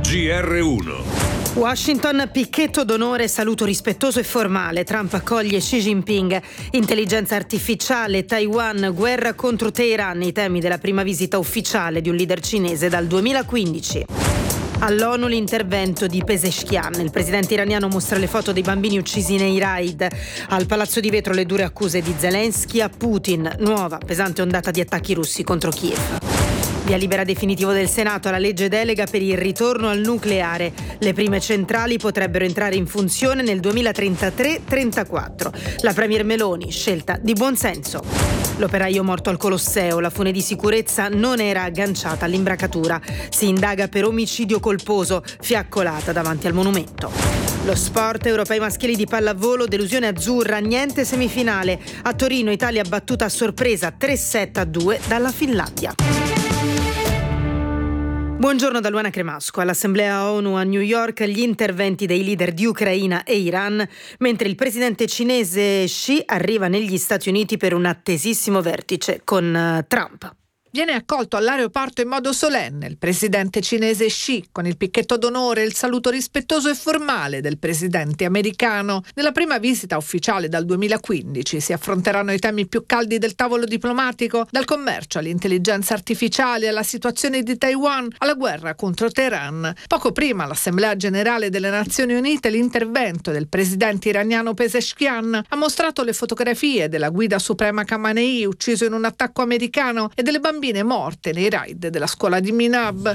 GR1. Washington, picchetto d'onore, saluto rispettoso e formale. Trump accoglie Xi Jinping. Intelligenza artificiale, Taiwan, guerra contro Teheran, i temi della prima visita ufficiale di un leader cinese dal 2015. All'ONU l'intervento di Pezeshkian. Il presidente iraniano mostra le foto dei bambini uccisi nei raid. Al Palazzo di Vetro le dure accuse di Zelensky a Putin. Nuova pesante ondata di attacchi russi contro Kiev. Via libera definitivo del Senato alla legge delega per il ritorno al nucleare. Le prime centrali potrebbero entrare in funzione nel 2033-34. La premier Meloni, scelta di buonsenso. L'operaio morto al Colosseo, la fune di sicurezza non era agganciata all'imbracatura. Si indaga per omicidio colposo, fiaccolata davanti al monumento. Lo sport, europei maschili di pallavolo, delusione azzurra, niente semifinale. A Torino Italia battuta a sorpresa 3-7-2 dalla Finlandia. Buongiorno da Luana Cremasco. All'Assemblea ONU a New York gli interventi dei leader di Ucraina e Iran, mentre il presidente cinese Xi arriva negli Stati Uniti per un attesissimo vertice con Trump. Viene accolto all'aeroporto in modo solenne il presidente cinese Xi, con il picchetto d'onore e il saluto rispettoso e formale del presidente americano. Nella prima visita ufficiale dal 2015 si affronteranno i temi più caldi del tavolo diplomatico, dal commercio all'intelligenza artificiale, alla situazione di Taiwan, alla guerra contro Teheran. Poco prima, all'Assemblea Generale delle Nazioni Unite, l'intervento del presidente iraniano Pezeshkian ha mostrato le fotografie della guida suprema Khamenei, ucciso in un attacco americano, e delle bambine morte nei raid della scuola di Minab.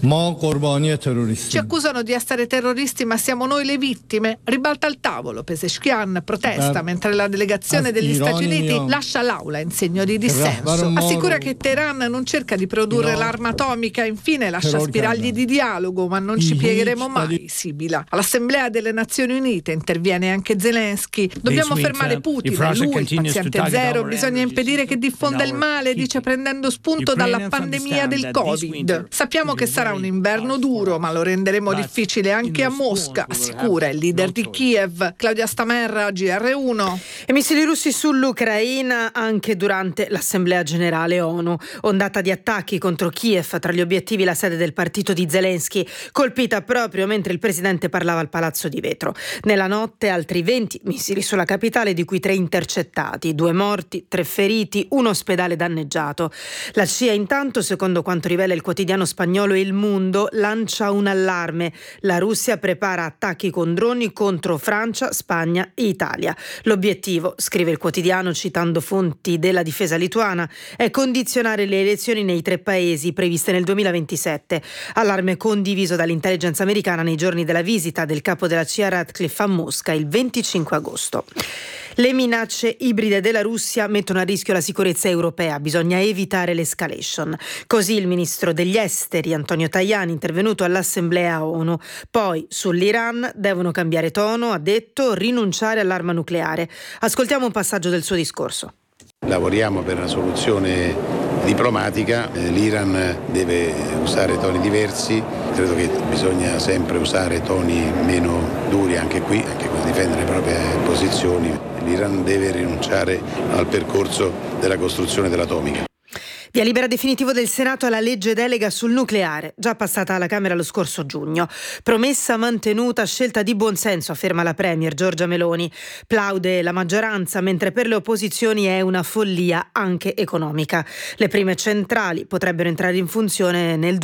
Ci accusano di essere terroristi, ma siamo noi le vittime. Ribalta il tavolo. Pezeshkian protesta mentre la delegazione degli Stati Uniti lascia l'aula in segno di dissenso. Assicura che Teheran non cerca di produrre l'arma atomica. Infine lascia spiragli di dialogo, ma non ci piegheremo mai, sibila. All'Assemblea delle Nazioni Unite interviene anche Zelensky. Dobbiamo fermare Putin, è lui il paziente zero. Bisogna impedire che diffonda il male, dice, prendendo spunto dalla pandemia del Covid. Sappiamo che sarà un inverno duro, ma lo renderemo difficile anche a Mosca, assicura il leader di Kiev. Claudia Stamerra, GR1. E missili russi sull'Ucraina anche durante l'Assemblea Generale ONU. Ondata di attacchi contro Kiev, tra gli obiettivi la sede del partito di Zelensky, colpita proprio mentre il presidente parlava al Palazzo di Vetro. Nella notte altri 20 missili sulla capitale, di cui 3 intercettati, 2 morti, 3 feriti, un ospedale danneggiato. La CIA intanto, secondo quanto rivela il quotidiano spagnolo Il Mundo, lancia un allarme. La Russia prepara attacchi con droni contro Francia, Spagna e Italia. L'obiettivo, scrive il quotidiano citando fonti della difesa lituana, è condizionare le elezioni nei 3 paesi previste nel 2027. Allarme condiviso dall'intelligence americana nei giorni della visita del capo della CIA Ratcliffe a Mosca il 25 agosto. Le minacce ibride della Russia mettono a rischio la sicurezza europea, bisogna evitare l'escalation. Così il ministro degli esteri Antonio Tajani, intervenuto all'Assemblea ONU. Poi sull'Iran devono cambiare tono, ha detto, rinunciare all'arma nucleare. Ascoltiamo un passaggio del suo discorso. Lavoriamo per una soluzione diplomatica, l'Iran deve usare toni diversi, credo che bisogna sempre usare toni meno duri anche qui, anche per difendere le proprie posizioni. L'Iran deve rinunciare al percorso della costruzione dell'atomica. Via libera definitivo del Senato alla legge delega sul nucleare, già passata alla Camera lo scorso giugno. Promessa mantenuta, scelta di buonsenso, afferma la premier Giorgia Meloni. Plaude la maggioranza, mentre per le opposizioni è una follia anche economica. Le prime centrali potrebbero entrare in funzione nel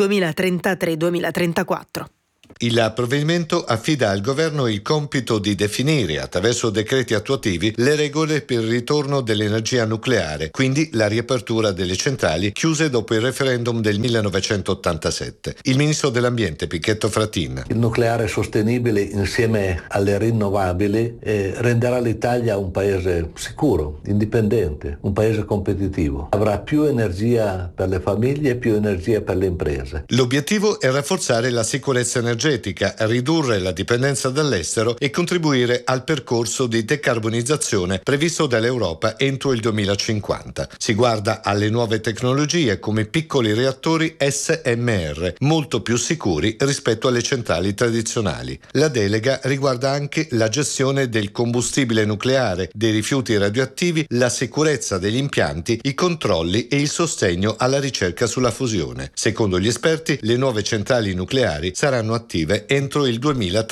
2033-2034. Il provvedimento affida al governo il compito di definire, attraverso decreti attuativi, le regole per il ritorno dell'energia nucleare, quindi la riapertura delle centrali chiuse dopo il referendum del 1987. Il ministro dell'Ambiente, Picchetto Fratin. Il nucleare sostenibile insieme alle rinnovabili renderà l'Italia un paese sicuro, indipendente, un paese competitivo. Avrà più energia per le famiglie e più energia per le imprese. L'obiettivo è rafforzare la sicurezza energetica, ridurre la dipendenza dall'estero e contribuire al percorso di decarbonizzazione previsto dall'Europa entro il 2050. Si guarda alle nuove tecnologie come piccoli reattori SMR, molto più sicuri rispetto alle centrali tradizionali. La delega riguarda anche la gestione del combustibile nucleare, dei rifiuti radioattivi, la sicurezza degli impianti, i controlli e il sostegno alla ricerca sulla fusione. Secondo gli esperti, le nuove centrali nucleari saranno attive produttive entro il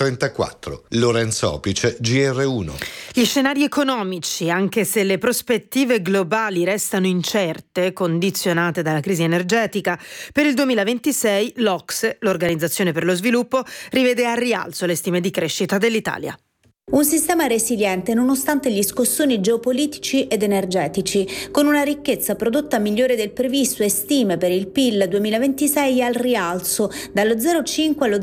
2034. Lorenzo Opice, GR1. Gli scenari economici, anche se le prospettive globali restano incerte, condizionate dalla crisi energetica, per il 2026 l'OCSE, l'Organizzazione per lo Sviluppo, rivede a rialzo le stime di crescita dell'Italia. Un sistema resiliente nonostante gli scossoni geopolitici ed energetici, con una ricchezza prodotta migliore del previsto e stime per il PIL 2026 al rialzo dallo 0,5 allo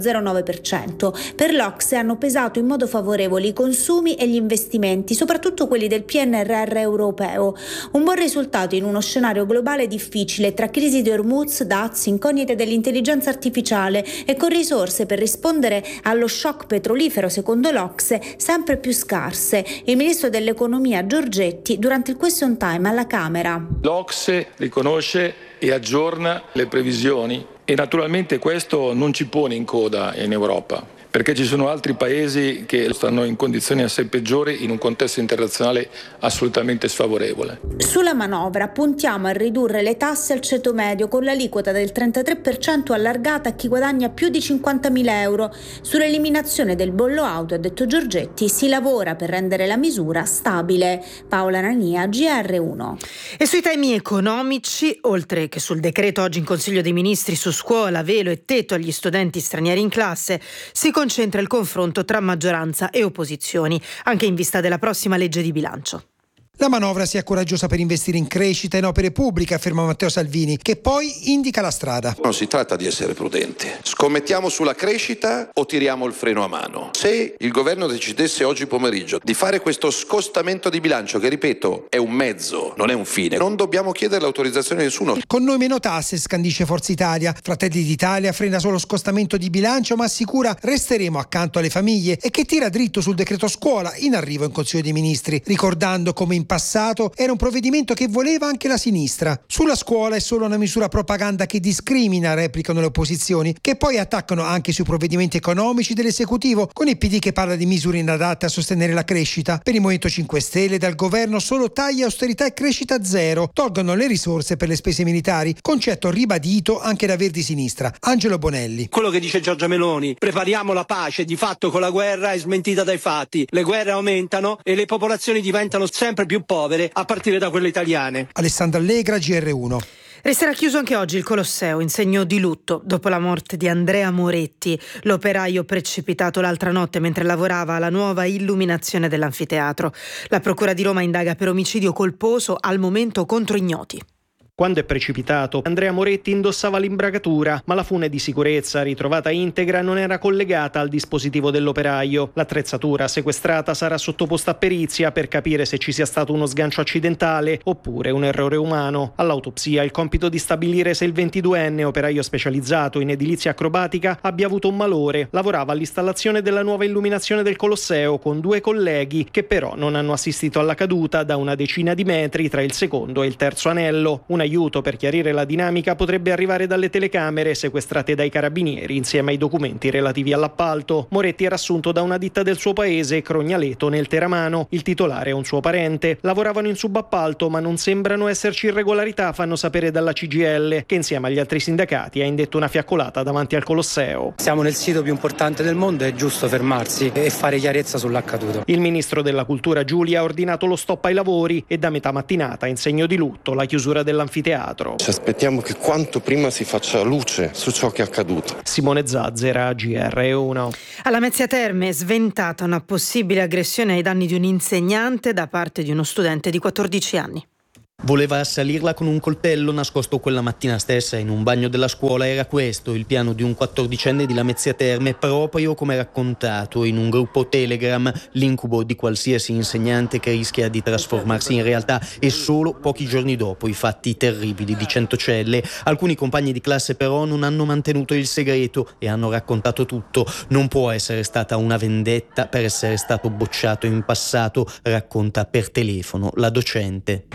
0,9%. Per l'OCSE hanno pesato in modo favorevole i consumi e gli investimenti, soprattutto quelli del PNRR europeo. Un buon risultato in uno scenario globale difficile tra crisi di Hormuz, dazi, incognite dell'intelligenza artificiale e con risorse per rispondere allo shock petrolifero, secondo l'OCSE, sempre più scarse. Il ministro dell'economia Giorgetti durante il question time alla Camera. L'OCSE riconosce e aggiorna le previsioni e naturalmente questo non ci pone in coda in Europa, perché ci sono altri paesi che stanno in condizioni assai peggiori in un contesto internazionale assolutamente sfavorevole. Sulla manovra puntiamo a ridurre le tasse al ceto medio con l'aliquota del 33% allargata a chi guadagna più di 50.000 euro. Sull'eliminazione del bollo auto, ha detto Giorgetti, si lavora per rendere la misura stabile. Paola Nania, GR1. E sui temi economici, oltre che sul decreto oggi in Consiglio dei Ministri su scuola, velo e tetto agli studenti stranieri in classe, si concentra il confronto tra maggioranza e opposizioni, anche in vista della prossima legge di bilancio. La manovra sia coraggiosa per investire in crescita e in opere pubbliche, afferma Matteo Salvini, che poi indica la strada. Non si tratta di essere prudenti. Scommettiamo sulla crescita o tiriamo il freno a mano? Se il governo decidesse oggi pomeriggio di fare questo scostamento di bilancio, che ripeto è un mezzo, non è un fine, non dobbiamo chiedere l'autorizzazione a nessuno. Con noi meno tasse, scandisce Forza Italia. Fratelli d'Italia frena solo scostamento di bilancio, ma assicura resteremo accanto alle famiglie, e che tira dritto sul decreto scuola in arrivo in Consiglio dei Ministri, ricordando come in passato era un provvedimento che voleva anche la sinistra. Sulla scuola è solo una misura propaganda che discrimina, replicano le opposizioni, che poi attaccano anche sui provvedimenti economici dell'esecutivo, con il PD che parla di misure inadatte a sostenere la crescita. Per il Movimento 5 Stelle dal governo solo tagli, austerità e crescita zero, tolgono le risorse per le spese militari, concetto ribadito anche da Verdi Sinistra. Angelo Bonelli. Quello che dice Giorgia Meloni, prepariamo la pace, di fatto con la guerra è smentita dai fatti. Le guerre aumentano e le popolazioni diventano sempre più povere, a partire da quelle italiane. Alessandra Allegra, GR1. Resterà chiuso anche oggi il Colosseo in segno di lutto dopo la morte di Andrea Moretti, l'operaio precipitato l'altra notte mentre lavorava alla nuova illuminazione dell'anfiteatro. La Procura di Roma indaga per omicidio colposo, al momento contro ignoti. Quando è precipitato, Andrea Moretti indossava l'imbragatura, ma la fune di sicurezza, ritrovata integra, non era collegata al dispositivo dell'operaio. L'attrezzatura sequestrata sarà sottoposta a perizia per capire se ci sia stato uno sgancio accidentale oppure un errore umano. All'autopsia il compito di stabilire se il 22enne, operaio specializzato in edilizia acrobatica, abbia avuto un malore. Lavorava all'installazione della nuova illuminazione del Colosseo con 2 colleghi che però non hanno assistito alla caduta da una decina di metri tra il secondo e il terzo anello. Un aiuto per chiarire la dinamica potrebbe arrivare dalle telecamere sequestrate dai carabinieri insieme ai documenti relativi all'appalto. Moretti era assunto da una ditta del suo paese, Crognaleto, nel Teramano. Il titolare è un suo parente. Lavoravano in subappalto, ma non sembrano esserci irregolarità, fanno sapere dalla CGIL, che insieme agli altri sindacati ha indetto una fiaccolata davanti al Colosseo. Siamo nel sito più importante del mondo, è giusto fermarsi e fare chiarezza sull'accaduto. Il ministro della Cultura Giulia ha ordinato lo stop ai lavori e da metà mattinata, in segno di lutto, la chiusura dell'anfiteatro. Ci aspettiamo che quanto prima si faccia luce su ciò che è accaduto. Simone Zazzera, GR1. Alla Mezzia Terme è sventata una possibile aggressione ai danni di un insegnante da parte di uno studente di 14 anni. Voleva assalirla con un coltello nascosto quella mattina stessa in un bagno della scuola. Era questo il piano di un 14enne di Lamezia Terme, proprio come raccontato in un gruppo Telegram, l'incubo di qualsiasi insegnante che rischia di trasformarsi in realtà. E solo pochi giorni dopo i fatti terribili di Centocelle. Alcuni compagni di classe però non hanno mantenuto il segreto e hanno raccontato tutto. Non può essere stata una vendetta per essere stato bocciato in passato, racconta per telefono la docente. Era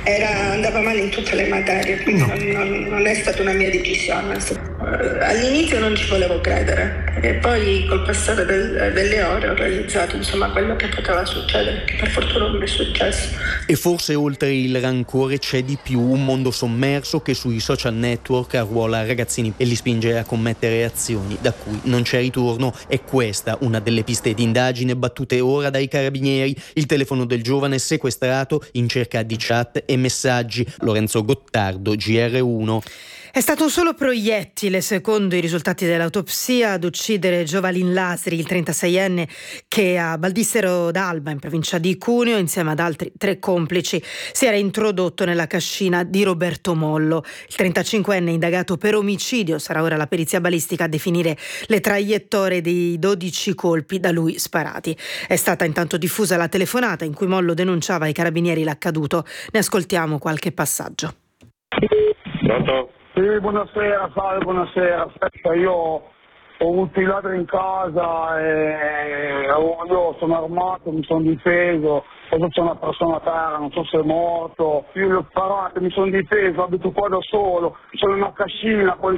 andava male in tutte le materie, quindi non è stata una mia decisione. All'inizio non ci volevo credere e poi col passare delle ore ho realizzato quello che poteva succedere, che per fortuna non è successo. E forse oltre il rancore c'è di più, un mondo sommerso che sui social network arruola ragazzini e li spinge a commettere azioni da cui non c'è ritorno. È questa una delle piste di indagine battute ora dai carabinieri, il telefono del giovane sequestrato in cerca di chat e messaggi. Lorenzo Gottardo, GR1. È stato un solo proiettile, secondo i risultati dell'autopsia, ad uccidere Giovalin Lasri, il 36enne, che a Baldissero d'Alba, in provincia di Cuneo, insieme ad altri 3 complici, si era introdotto nella cascina di Roberto Mollo. Il 35enne, indagato per omicidio, sarà ora la perizia balistica a definire le traiettorie dei 12 colpi da lui sparati. È stata intanto diffusa la telefonata in cui Mollo denunciava ai carabinieri l'accaduto. Ne ascoltiamo qualche passaggio. Pronto? Sì, buonasera, salve, buonasera. Aspetta, io ho avuto i ladri in casa e io sono armato, mi sono difeso, adesso c'è una persona a terra, non so se è morto, io li ho sparati, mi sono difeso, abito qua da solo, sono in una cascina, poi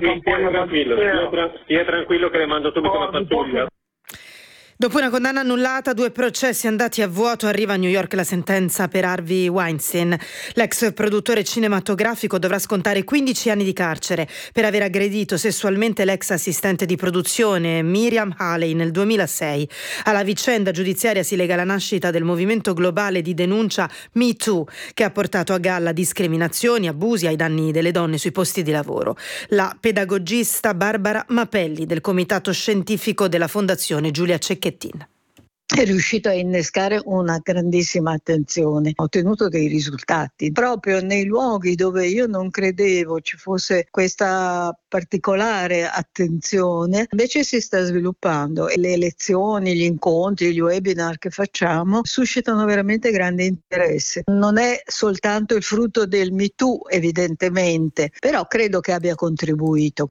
stia tranquillo che le mando subito una pattuglia. Dopo una condanna annullata, 2 processi andati a vuoto, arriva a New York la sentenza per Harvey Weinstein. L'ex produttore cinematografico dovrà scontare 15 anni di carcere per aver aggredito sessualmente l'ex assistente di produzione Miriam Haley nel 2006. Alla vicenda giudiziaria si lega la nascita del movimento globale di denuncia Me Too, che ha portato a galla discriminazioni, abusi ai danni delle donne sui posti di lavoro. La pedagogista Barbara Mapelli del comitato scientifico della Fondazione Giulia Cecchettin. È riuscito a innescare una grandissima attenzione, ha ottenuto dei risultati proprio nei luoghi dove io non credevo ci fosse questa particolare attenzione, invece si sta sviluppando e le lezioni, gli incontri, gli webinar che facciamo suscitano veramente grande interesse. Non è soltanto il frutto del Me Too evidentemente, però credo che abbia contribuito.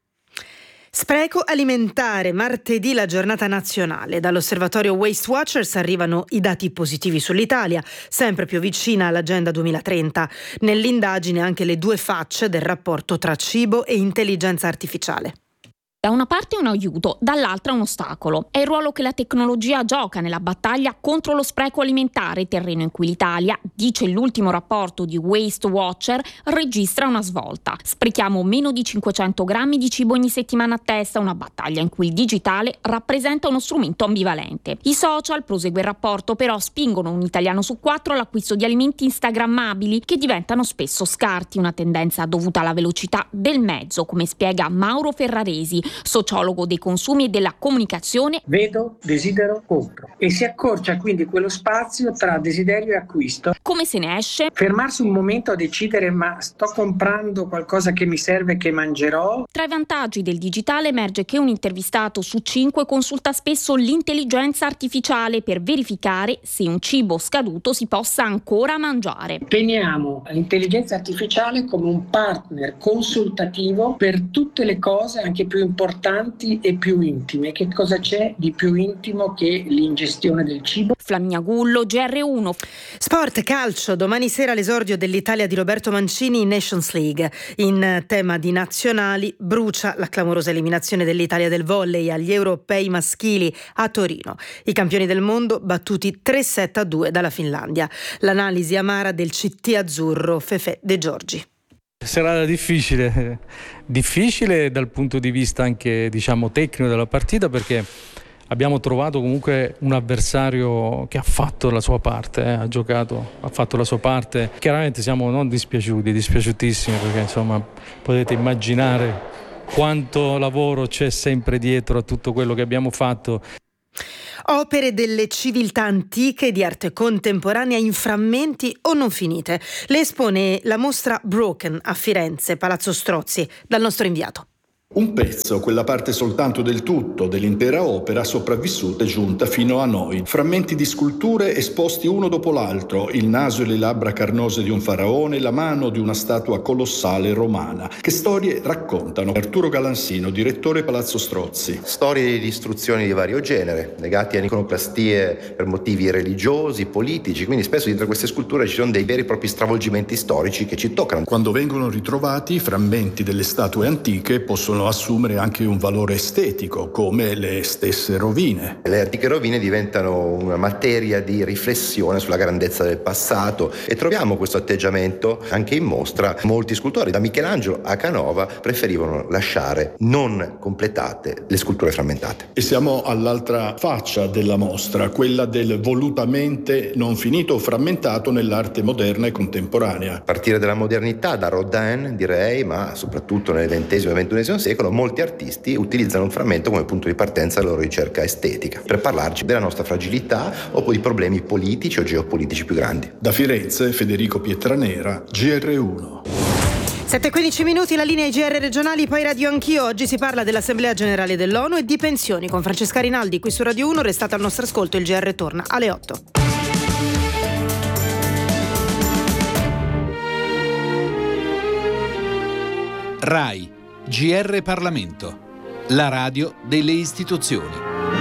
Spreco alimentare, martedì la giornata nazionale. Dall'osservatorio Waste Watchers arrivano i dati positivi sull'Italia, sempre più vicina all'Agenda 2030. Nell'indagine anche le 2 facce del rapporto tra cibo e intelligenza artificiale. Da una parte un aiuto, dall'altra un ostacolo. È il ruolo che la tecnologia gioca nella battaglia contro lo spreco alimentare, terreno in cui l'Italia, dice l'ultimo rapporto di Waste Watcher, registra una svolta. Sprechiamo meno di 500 grammi di cibo ogni settimana a testa, una battaglia in cui il digitale rappresenta uno strumento ambivalente. I social, prosegue il rapporto, però spingono un italiano su 4 all'acquisto di alimenti instagrammabili che diventano spesso scarti, una tendenza dovuta alla velocità del mezzo, come spiega Mauro Ferraresi, sociologo dei consumi e della comunicazione. Vedo, desidero, compro e si accorcia quindi quello spazio tra desiderio e acquisto. Come se ne esce? Fermarsi un momento a decidere: ma sto comprando qualcosa che mi serve, che mangerò? Tra i vantaggi del digitale emerge che un intervistato su 5 consulta spesso l'intelligenza artificiale per verificare se un cibo scaduto si possa ancora mangiare. Teniamo l'intelligenza artificiale come un partner consultativo per tutte le cose anche più importanti e più intime. Che cosa c'è di più intimo che l'ingestione del cibo? Flaminia Gullo, GR1. Sport, calcio, domani sera l'esordio dell'Italia di Roberto Mancini in Nations League. In tema di nazionali brucia la clamorosa eliminazione dell'Italia del volley agli europei maschili a Torino. I campioni del mondo battuti 3-7-2 dalla Finlandia. L'analisi amara del CT azzurro, Fefe De Giorgi. Sarà difficile dal punto di vista anche tecnico della partita, perché abbiamo trovato comunque un avversario che ha fatto la sua parte, ha fatto la sua parte. Chiaramente siamo non dispiaciutissimi, perché potete immaginare quanto lavoro c'è sempre dietro a tutto quello che abbiamo fatto. Opere delle civiltà antiche di arte contemporanea in frammenti o non finite. Le espone la mostra Broken a Firenze, Palazzo Strozzi, dal nostro inviato. Un pezzo, quella parte soltanto del tutto, dell'intera opera sopravvissuta e giunta fino a noi. Frammenti di sculture esposti uno dopo l'altro, il naso e le labbra carnose di un faraone, la mano di una statua colossale romana. Che storie raccontano? Arturo Galansino, direttore Palazzo Strozzi. Storie di distruzioni di vario genere, legate a iconoclastie per motivi religiosi, politici, quindi spesso dietro queste sculture ci sono dei veri e propri stravolgimenti storici che ci toccano. Quando vengono ritrovati, i frammenti delle statue antiche possono assumere anche un valore estetico, come le stesse rovine. Le antiche rovine diventano una materia di riflessione sulla grandezza del passato e troviamo questo atteggiamento anche in mostra. Molti scultori, da Michelangelo a Canova, preferivano lasciare non completate le sculture frammentate. E siamo all'altra faccia della mostra, quella del volutamente non finito o frammentato nell'arte moderna e contemporanea. A partire dalla modernità, da Rodin direi, ma soprattutto nel XX e XXI secolo, molti artisti utilizzano un frammento come punto di partenza della loro ricerca estetica, per parlarci della nostra fragilità o di problemi politici o geopolitici più grandi. Da Firenze, Federico Pietranera, GR1. 7:15 minuti, la linea IGR regionali, poi Radio Anch'io. Oggi si parla dell'Assemblea Generale dell'ONU e di pensioni con Francesca Rinaldi qui su Radio 1. Restate al nostro ascolto, il GR torna alle 8. RAI GR Parlamento, la radio delle istituzioni.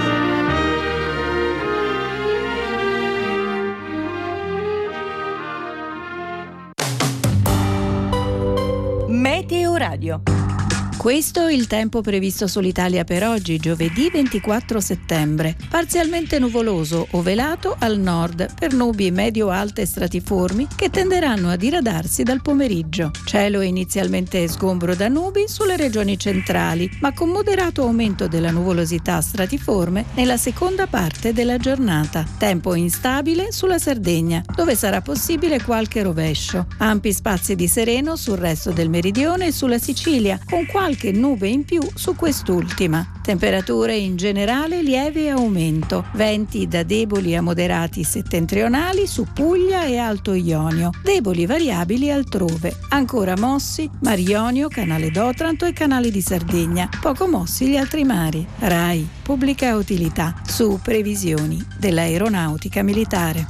Meteo Radio. Questo è il tempo previsto sull'Italia per oggi, giovedì 24 settembre. Parzialmente nuvoloso o velato al nord, per nubi medio-alte stratiformi che tenderanno a diradarsi dal pomeriggio. Cielo inizialmente sgombro da nubi sulle regioni centrali, ma con moderato aumento della nuvolosità stratiforme nella seconda parte della giornata. Tempo instabile sulla Sardegna, dove sarà possibile qualche rovescio. Ampi spazi di sereno sul resto del meridione e sulla Sicilia, con qualche nube in più su quest'ultima. Temperature in generale lieve aumento, venti da deboli a moderati settentrionali su Puglia e Alto Ionio, deboli variabili altrove. Ancora mossi Mar Ionio, Canale d'Otranto e Canale di Sardegna, poco mossi gli altri mari. RAI, pubblica utilità, su previsioni dell'aeronautica militare.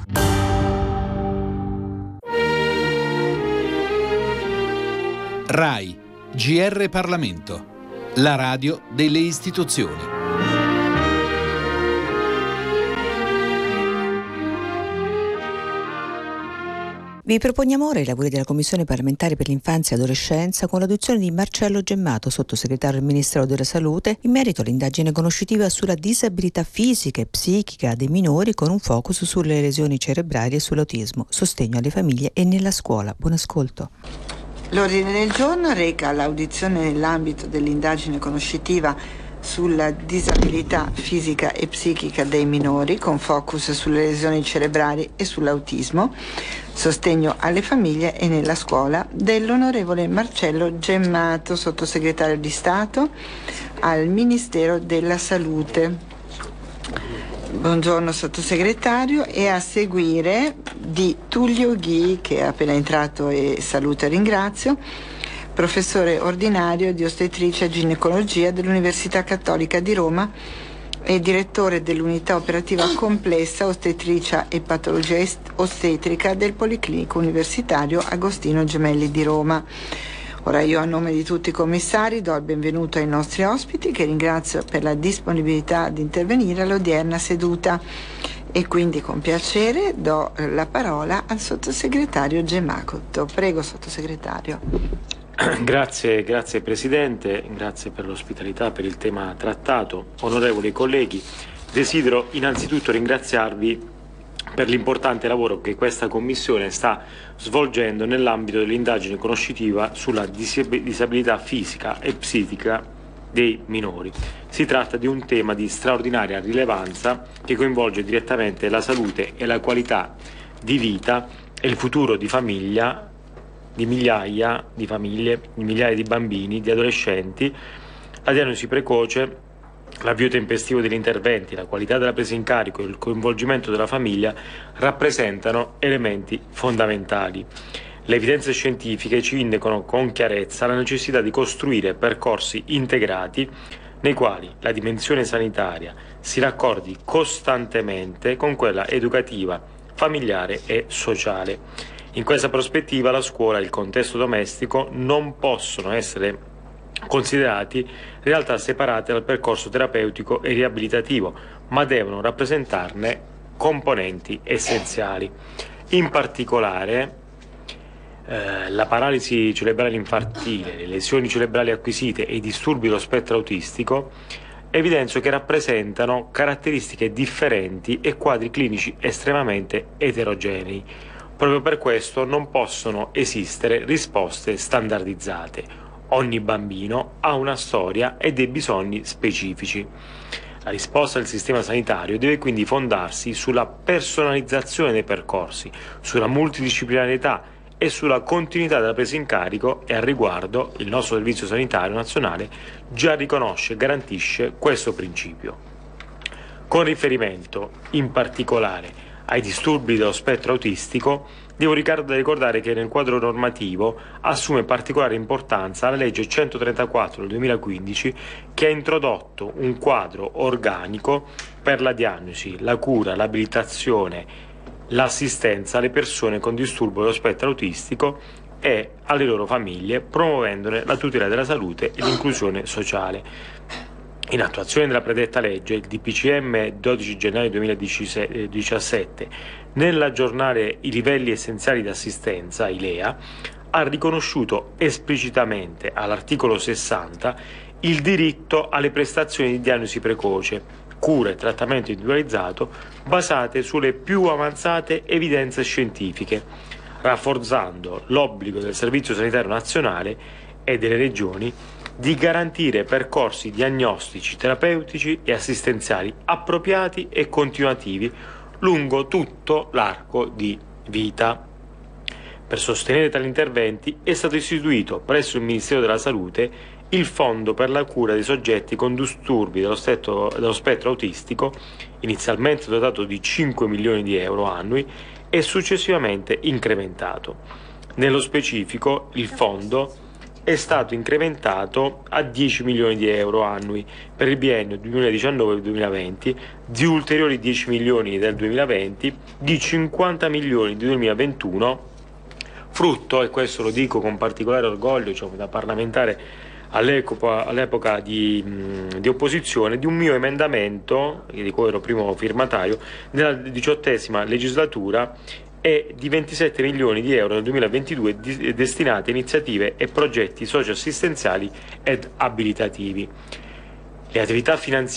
RAI GR Parlamento, la radio delle istituzioni. Vi proponiamo ora i lavori della Commissione parlamentare per l'infanzia e l'adolescenza con l'audizione di Marcello Gemmato, sottosegretario del Ministero della Salute, in merito all'indagine conoscitiva sulla disabilità fisica e psichica dei minori con un focus sulle lesioni cerebrali e sull'autismo, sostegno alle famiglie e nella scuola. Buon ascolto. L'ordine del giorno reca l'audizione nell'ambito dell'indagine conoscitiva sulla disabilità fisica e psichica dei minori con focus sulle lesioni cerebrali e sull'autismo, sostegno alle famiglie e nella scuola, dell'onorevole Marcello Gemmato, sottosegretario di Stato al Ministero della Salute. Buongiorno sottosegretario, e a seguire di Tullio Ghi, che è appena entrato e saluto e ringrazio, professore ordinario di ostetricia e ginecologia dell'Università Cattolica di Roma e direttore dell'unità operativa complessa ostetricia e patologia ostetrica del Policlinico Universitario Agostino Gemelli di Roma. Ora io, a nome di tutti i commissari, do il benvenuto ai nostri ospiti, che ringrazio per la disponibilità di intervenire all'odierna seduta, e quindi con piacere do la parola al sottosegretario Gemmato. Prego, sottosegretario. Grazie Presidente, grazie per l'ospitalità, per il tema trattato. Onorevoli colleghi, desidero innanzitutto ringraziarvi per l'importante lavoro che questa Commissione sta svolgendo nell'ambito dell'indagine conoscitiva sulla disabilità fisica e psichica dei minori. Si tratta di un tema di straordinaria rilevanza che coinvolge direttamente la salute e la qualità di vita e il futuro di famiglia, di migliaia di famiglie, di migliaia di bambini, di adolescenti. La diagnosi precoce, l'avvio tempestivo degli interventi, la qualità della presa in carico e il coinvolgimento della famiglia rappresentano elementi fondamentali. Le evidenze scientifiche ci indicano con chiarezza la necessità di costruire percorsi integrati nei quali la dimensione sanitaria si raccordi costantemente con quella educativa, familiare e sociale. In questa prospettiva la scuola e il contesto domestico non possono essere considerati realtà separate dal percorso terapeutico e riabilitativo, ma devono rappresentarne componenti essenziali. In particolare, la paralisi cerebrale infantile, le lesioni cerebrali acquisite e i disturbi dello spettro autistico evidenzio che rappresentano caratteristiche differenti e quadri clinici estremamente eterogenei. Proprio per questo non possono esistere risposte standardizzate. Ogni bambino ha una storia e dei bisogni specifici. La risposta del sistema sanitario deve quindi fondarsi sulla personalizzazione dei percorsi, sulla multidisciplinarietà e sulla continuità della presa in carico, e al riguardo il nostro Servizio Sanitario Nazionale già riconosce e garantisce questo principio. Con riferimento in particolare ai disturbi dello spettro autistico, devo ricordare che nel quadro normativo assume particolare importanza la legge 134 del 2015, che ha introdotto un quadro organico per la diagnosi, la cura, l'abilitazione, l'assistenza alle persone con disturbo dello spettro autistico e alle loro famiglie, promuovendone la tutela della salute e l'inclusione sociale. In attuazione della predetta legge, il DPCM 12 gennaio 2017, nell'aggiornare i livelli essenziali di assistenza, ILEA, ha riconosciuto esplicitamente all'articolo 60 il diritto alle prestazioni di diagnosi precoce, cura e trattamento individualizzato basate sulle più avanzate evidenze scientifiche, rafforzando l'obbligo del Servizio Sanitario Nazionale e delle Regioni di garantire percorsi diagnostici, terapeutici e assistenziali appropriati e continuativi lungo tutto l'arco di vita. Per sostenere tali interventi è stato istituito presso il Ministero della Salute il Fondo per la cura dei soggetti con disturbi dello spettro autistico, inizialmente dotato di 5 milioni di euro annui e successivamente incrementato. Nello specifico, il fondo è stato incrementato a 10 milioni di euro annui per il biennio 2019-2020, di ulteriori 10 milioni del 2020, di 50 milioni del 2021, frutto, e questo lo dico con particolare orgoglio, da parlamentare all'epoca di opposizione, di un mio emendamento, di cui ero primo firmatario, nella 18ª legislatura, e di 27 milioni di euro nel 2022 destinati a iniziative e progetti socioassistenziali ed abilitativi. Le attività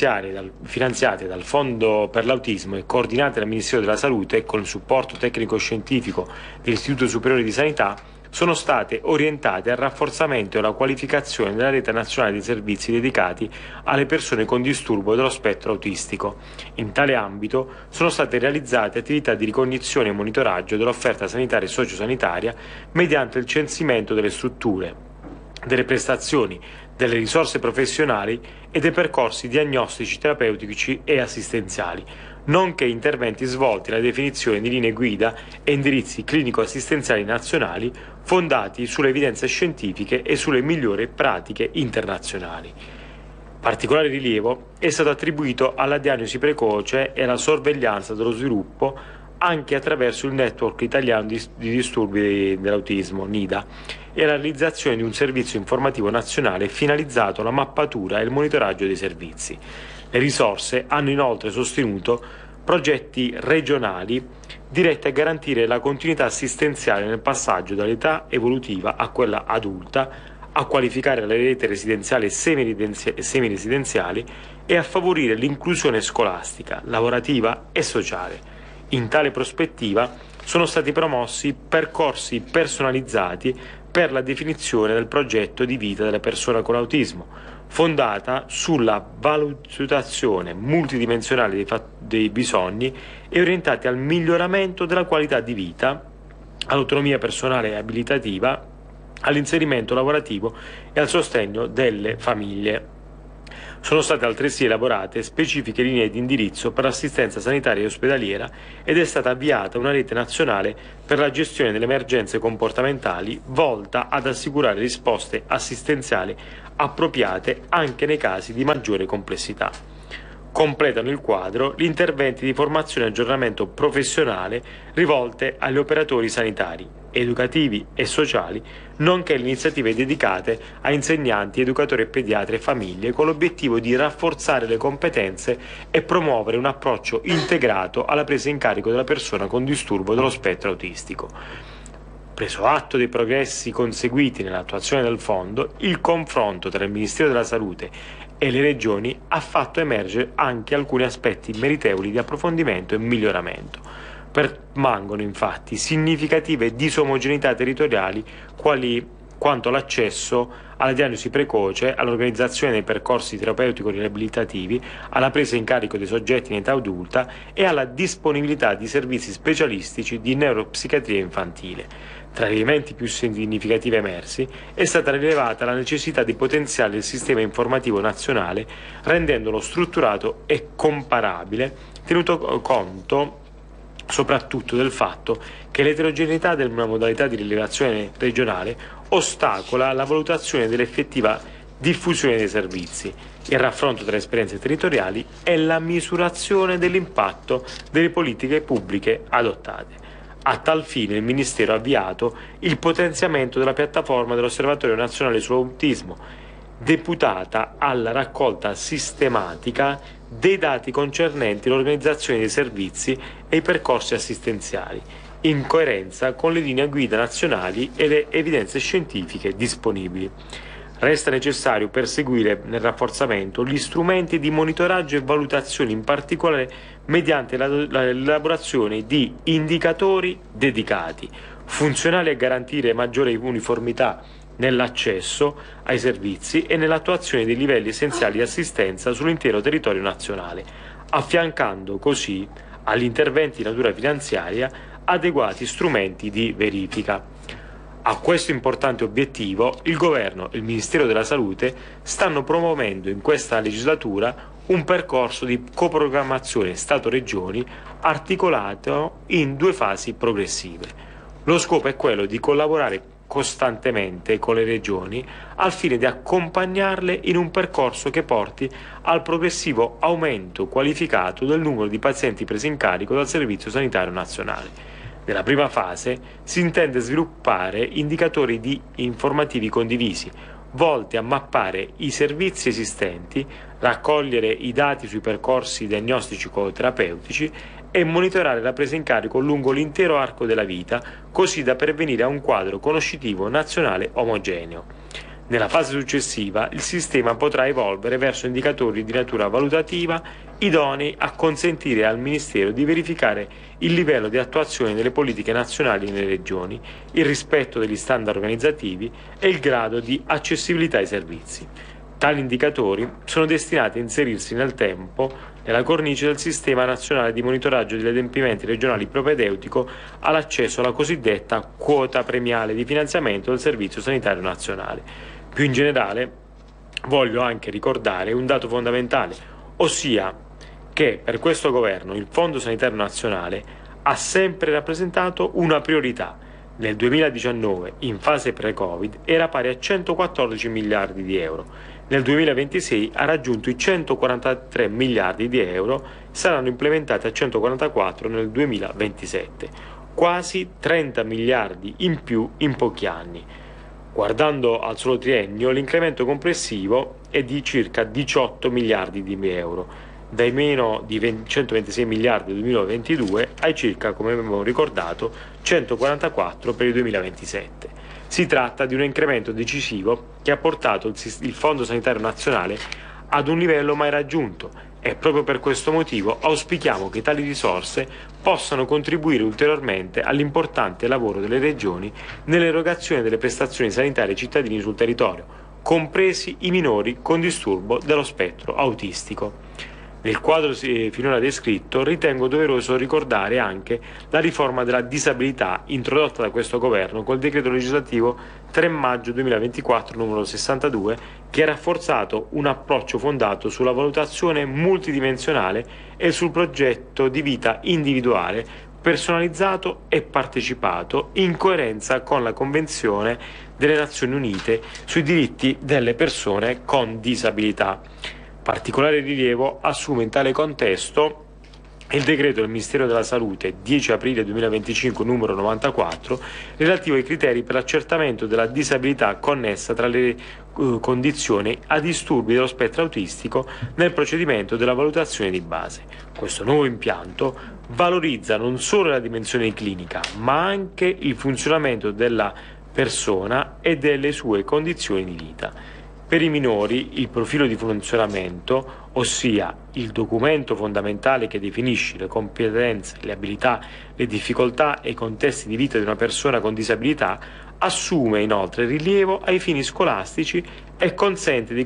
finanziate dal Fondo per l'Autismo e coordinate dal Ministero della Salute con il supporto tecnico-scientifico dell'Istituto Superiore di Sanità sono state orientate al rafforzamento e alla qualificazione della rete nazionale di servizi dedicati alle persone con disturbo dello spettro autistico. In tale ambito sono state realizzate attività di ricognizione e monitoraggio dell'offerta sanitaria e sociosanitaria mediante il censimento delle strutture, delle prestazioni, delle risorse professionali e dei percorsi diagnostici, terapeutici e assistenziali, nonché interventi svolti alla definizione di linee guida e indirizzi clinico-assistenziali nazionali fondati sulle evidenze scientifiche e sulle migliori pratiche internazionali. Particolare rilievo è stato attribuito alla diagnosi precoce e alla sorveglianza dello sviluppo anche attraverso il Network Italiano di Disturbi dell'Autismo, NIDA, e alla realizzazione di un servizio informativo nazionale finalizzato alla mappatura e il monitoraggio dei servizi. Le risorse hanno inoltre sostenuto progetti regionali diretti a garantire la continuità assistenziale nel passaggio dall'età evolutiva a quella adulta, a qualificare le reti residenziali e semiresidenziali e a favorire l'inclusione scolastica, lavorativa e sociale. In tale prospettiva sono stati promossi percorsi personalizzati per la definizione del progetto di vita della persona con autismo, fondata sulla valutazione multidimensionale dei bisogni e orientati al miglioramento della qualità di vita, all'autonomia personale e abilitativa, all'inserimento lavorativo e al sostegno delle famiglie. Sono state altresì elaborate specifiche linee di indirizzo per l'assistenza sanitaria e ospedaliera ed è stata avviata una rete nazionale per la gestione delle emergenze comportamentali volta ad assicurare risposte assistenziali appropriate anche nei casi di maggiore complessità. Completano il quadro gli interventi di formazione e aggiornamento professionale rivolte agli operatori sanitari, educativi e sociali, nonché le iniziative dedicate a insegnanti, educatori e pediatri e famiglie con l'obiettivo di rafforzare le competenze e promuovere un approccio integrato alla presa in carico della persona con disturbo dello spettro autistico. Preso atto dei progressi conseguiti nell'attuazione del fondo, il confronto tra il Ministero della Salute e le regioni ha fatto emergere anche alcuni aspetti meritevoli di approfondimento e miglioramento. Permangono infatti significative disomogeneità territoriali quanto all'accesso alla diagnosi precoce, all'organizzazione dei percorsi terapeutico-riabilitativi, alla presa in carico dei soggetti in età adulta e alla disponibilità di servizi specialistici di neuropsichiatria infantile. Tra gli elementi più significativi emersi è stata rilevata la necessità di potenziare il sistema informativo nazionale rendendolo strutturato e comparabile, tenuto conto soprattutto del fatto che l'eterogeneità della modalità di rilevazione regionale ostacola la valutazione dell'effettiva diffusione dei servizi, il raffronto tra esperienze territoriali e la misurazione dell'impatto delle politiche pubbliche adottate. A tal fine il Ministero ha avviato il potenziamento della piattaforma dell'Osservatorio Nazionale sull'Autismo, deputata alla raccolta sistematica dei dati concernenti l'organizzazione dei servizi e i percorsi assistenziali, in coerenza con le linee guida nazionali e le evidenze scientifiche disponibili. Resta necessario perseguire nel rafforzamento gli strumenti di monitoraggio e valutazione, in particolare mediante l'elaborazione di indicatori dedicati, funzionali a garantire maggiore uniformità nell'accesso ai servizi e nell'attuazione dei livelli essenziali di assistenza sull'intero territorio nazionale, affiancando così agli interventi di natura finanziaria adeguati strumenti di verifica. A questo importante obiettivo il Governo e il Ministero della Salute stanno promuovendo in questa legislatura un percorso di coprogrammazione Stato-Regioni articolato in 2 fasi progressive. Lo scopo è quello di collaborare costantemente con le regioni al fine di accompagnarle in un percorso che porti al progressivo aumento qualificato del numero di pazienti presi in carico dal Servizio Sanitario Nazionale. Nella prima fase si intende sviluppare indicatori informativi condivisi, volti a mappare i servizi esistenti, raccogliere i dati sui percorsi diagnostico-terapeutici e monitorare la presa in carico lungo l'intero arco della vita, così da pervenire a un quadro conoscitivo nazionale omogeneo. Nella fase successiva il sistema potrà evolvere verso indicatori di natura valutativa idonei a consentire al Ministero di verificare il livello di attuazione delle politiche nazionali nelle regioni, il rispetto degli standard organizzativi e il grado di accessibilità ai servizi. Tali indicatori sono destinati a inserirsi nel tempo nella cornice del Sistema Nazionale di Monitoraggio degli Adempimenti Regionali propedeutico all'accesso alla cosiddetta quota premiale di finanziamento del Servizio Sanitario Nazionale. Più in generale, voglio anche ricordare un dato fondamentale, ossia che per questo Governo il Fondo Sanitario Nazionale ha sempre rappresentato una priorità. Nel 2019, in fase pre-Covid, era pari a 114 miliardi di euro. Nel 2026 ha raggiunto i 143 miliardi di euro, saranno implementati a 144 nel 2027, quasi 30 miliardi in più in pochi anni. Guardando al solo triennio, l'incremento complessivo è di circa 18 miliardi di euro, dai meno di 126 miliardi del 2022 ai circa, come abbiamo ricordato, 144 per il 2027. Si tratta di un incremento decisivo che ha portato il Fondo Sanitario Nazionale ad un livello mai raggiunto e proprio per questo motivo auspichiamo che tali risorse possano contribuire ulteriormente all'importante lavoro delle regioni nell'erogazione delle prestazioni sanitarie ai cittadini sul territorio, compresi i minori con disturbo dello spettro autistico. Nel quadro finora descritto ritengo doveroso ricordare anche la riforma della disabilità introdotta da questo Governo col decreto legislativo 3 maggio 2024 numero 62 che ha rafforzato un approccio fondato sulla valutazione multidimensionale e sul progetto di vita individuale, personalizzato e partecipato, in coerenza con la Convenzione delle Nazioni Unite sui diritti delle persone con disabilità. Particolare rilievo assume in tale contesto il decreto del Ministero della Salute 10 aprile 2025 numero 94 relativo ai criteri per l'accertamento della disabilità connessa tra le condizioni a disturbi dello spettro autistico nel procedimento della valutazione di base. Questo nuovo impianto valorizza non solo la dimensione clinica, ma anche il funzionamento della persona e delle sue condizioni di vita. Per i minori il profilo di funzionamento, ossia il documento fondamentale che definisce le competenze, le abilità, le difficoltà e i contesti di vita di una persona con disabilità, assume inoltre rilievo ai fini scolastici e consente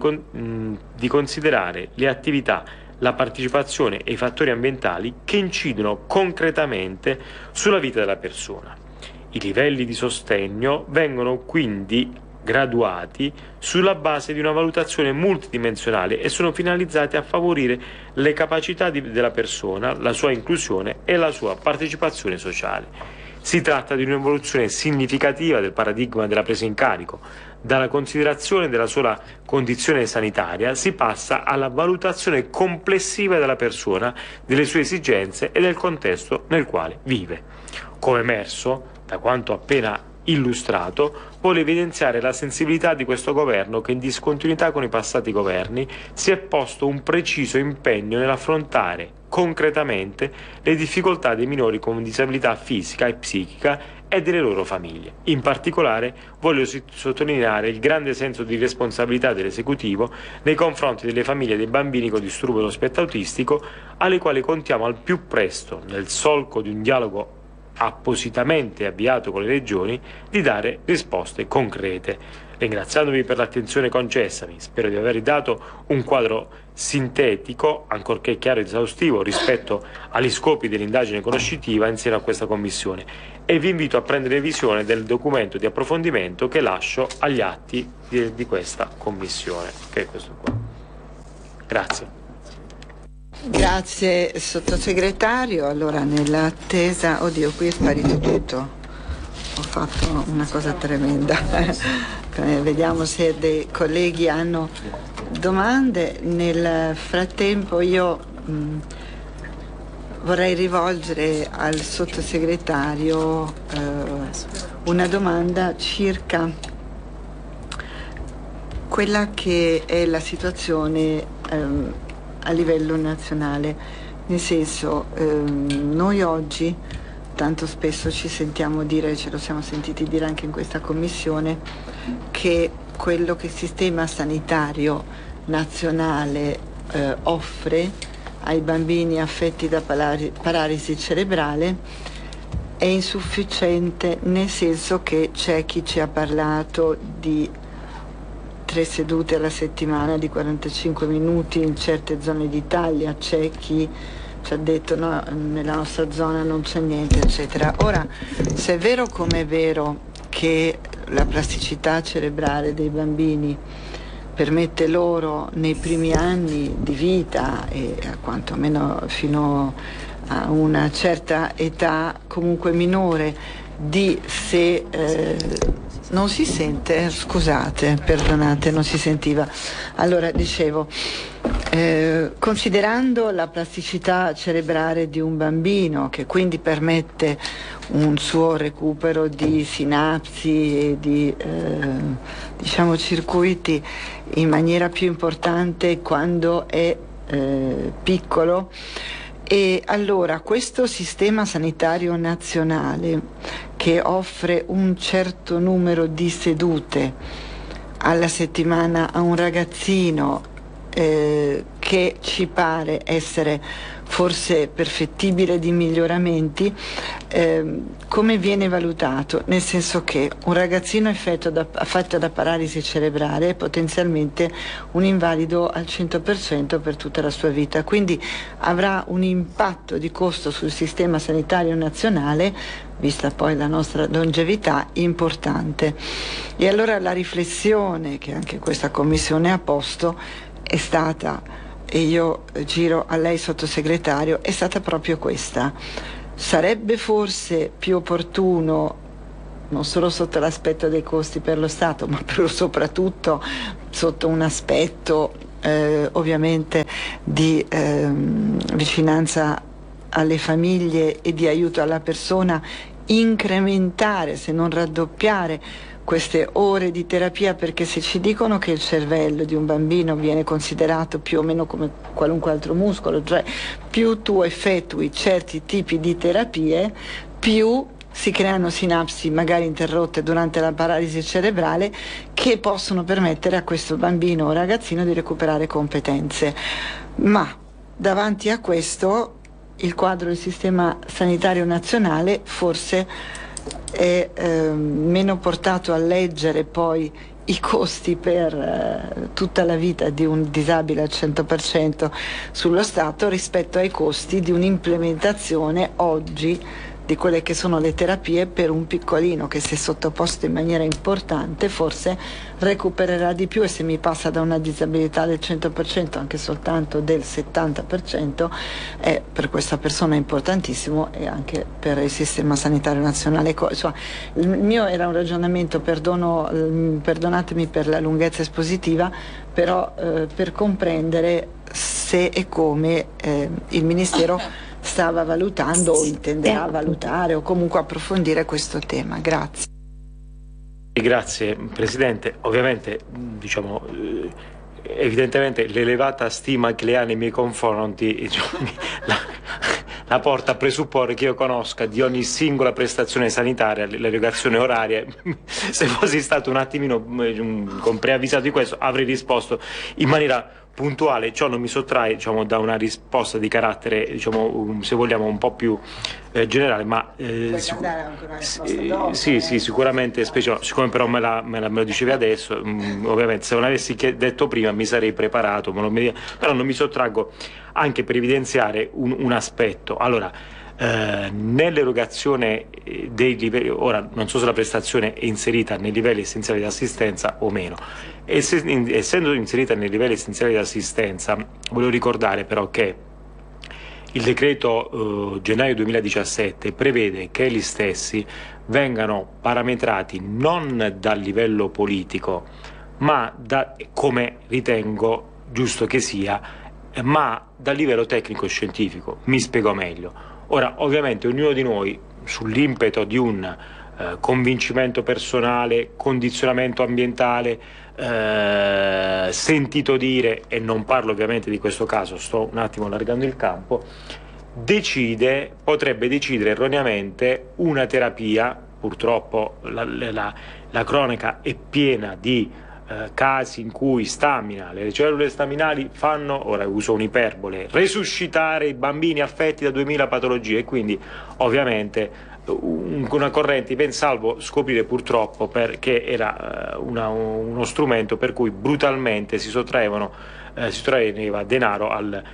di considerare le attività, la partecipazione e i fattori ambientali che incidono concretamente sulla vita della persona. I livelli di sostegno vengono quindi graduati sulla base di una valutazione multidimensionale e sono finalizzati a favorire le capacità della persona, la sua inclusione e la sua partecipazione sociale. Si tratta di un'evoluzione significativa del paradigma della presa in carico. Dalla considerazione della sola condizione sanitaria si passa alla valutazione complessiva della persona, delle sue esigenze e del contesto nel quale vive. Come emerso da quanto appena illustrato, vuole evidenziare la sensibilità di questo governo che, in discontinuità con i passati governi, si è posto un preciso impegno nell'affrontare concretamente le difficoltà dei minori con disabilità fisica e psichica e delle loro famiglie. In particolare voglio sottolineare il grande senso di responsabilità dell'esecutivo nei confronti delle famiglie dei bambini con disturbo dello spettro autistico, alle quali contiamo al più presto, nel solco di un dialogo appositamente avviato con le regioni, di dare risposte concrete. Ringraziandovi per l'attenzione concessami, spero di aver dato un quadro sintetico, ancorché chiaro ed esaustivo, rispetto agli scopi dell'indagine conoscitiva in seno a questa commissione, e vi invito a prendere visione del documento di approfondimento che lascio agli atti di questa commissione, che è questo qua. Grazie. Grazie sottosegretario. Allora, nell'attesa, oddio, qui è sparito tutto, ho fatto una cosa tremenda. Vediamo se dei colleghi hanno domande. Nel frattempo io vorrei rivolgere al sottosegretario una domanda circa quella che è la situazione a livello nazionale, nel senso noi oggi tanto spesso ci sentiamo dire, ce lo siamo sentiti dire anche in questa commissione, che quello che il sistema sanitario nazionale offre ai bambini affetti da paralisi cerebrale è insufficiente, nel senso che c'è chi ci ha parlato di 3 sedute alla settimana di 45 minuti in certe zone d'Italia, c'è chi ci ha detto no, nella nostra zona non c'è niente, eccetera. Ora, se è vero come è vero che la plasticità cerebrale dei bambini permette loro nei primi anni di vita e quantomeno fino a una certa età comunque minore di non si sente, scusate, perdonate, non si sentiva. Allora, dicevo, considerando la plasticità cerebrale di un bambino, che quindi permette un suo recupero di sinapsi e di diciamo circuiti in maniera più importante quando è piccolo, e allora questo sistema sanitario nazionale che offre un certo numero di sedute alla settimana a un ragazzino che che ci pare essere forse perfettibile di miglioramenti, come viene valutato? Nel senso che un ragazzino affetto da paralisi cerebrale è potenzialmente un invalido al 100% per tutta la sua vita, quindi avrà un impatto di costo sul sistema sanitario nazionale, vista poi la nostra longevità, importante. E allora la riflessione che anche questa commissione ha posto è stata, e io giro a lei sottosegretario, è stata proprio questa: sarebbe forse più opportuno, non solo sotto l'aspetto dei costi per lo Stato, ma soprattutto sotto un aspetto ovviamente di vicinanza alle famiglie e di aiuto alla persona, incrementare, se non raddoppiare, queste ore di terapia, perché se ci dicono che il cervello di un bambino viene considerato più o meno come qualunque altro muscolo, cioè più tu effettui certi tipi di terapie, più si creano sinapsi magari interrotte durante la paralisi cerebrale che possono permettere a questo bambino o ragazzino di recuperare competenze. Ma davanti a questo il quadro del sistema sanitario nazionale forse è meno portato a leggere poi i costi per tutta la vita di un disabile al 100% sullo Stato rispetto ai costi di un'implementazione oggi di quelle che sono le terapie per un piccolino che, se sottoposto in maniera importante, forse recupererà di più, e se mi passa da una disabilità del 100% anche soltanto del 70%, è per questa persona importantissimo e anche per il sistema sanitario nazionale. Insomma, il mio era un ragionamento, perdonatemi per la lunghezza espositiva, però per comprendere se e come il Ministero stava valutando o intenderà valutare o comunque approfondire questo tema. Grazie. Grazie Presidente. Ovviamente evidentemente l'elevata stima che lei ha nei miei confronti la porta a presupporre che io conosca di ogni singola prestazione sanitaria l'erogazione oraria. Se fossi stato un attimino con preavvisato di questo, avrei risposto in maniera puntuale. Ciò non mi sottrae da una risposta di carattere, se vogliamo, un po' più generale, ma sì, sicuramente, siccome però me lo dicevi adesso, ovviamente se non avessi detto prima mi sarei preparato, però non mi sottraggo anche per evidenziare un aspetto. Allora, nell'erogazione dei livelli, ora non so se la prestazione è inserita nei livelli essenziali di assistenza o meno, essendo inserita nei livelli essenziali di assistenza, volevo ricordare però che il decreto gennaio 2017 prevede che gli stessi vengano parametrati non dal livello politico, ma come ritengo giusto che sia, ma dal livello tecnico-scientifico. Mi spiego meglio. Ora, ovviamente ognuno di noi, sull'impeto di un convincimento personale, condizionamento ambientale, sentito dire, e non parlo ovviamente di questo caso, sto un attimo allargando il campo, potrebbe decidere erroneamente una terapia. Purtroppo la cronaca è piena di casi in cui le cellule staminali fanno, ora uso un'iperbole, resuscitare i bambini affetti da 2000 patologie, e quindi ovviamente una corrente ben salvo scoprire purtroppo perché era uno strumento per cui brutalmente si sottraeva denaro